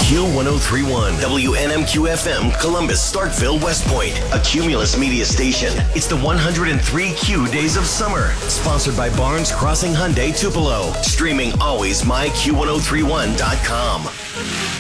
Q1031, WNMQ FM, Columbus, Starkville, West Point, a Cumulus media station. It's the 103 Q Days of Summer, sponsored by Barnes Crossing Hyundai Tupelo. Streaming always myq1031.com.